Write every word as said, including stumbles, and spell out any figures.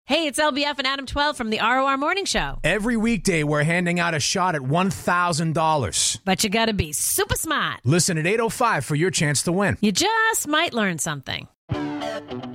Hey, it's L B F and Adam twelve from the R O R Morning Show. Every weekday, we're handing out a shot at one thousand dollars. But you gotta be super smart. Listen at eight oh five for your chance to win. You just might learn something.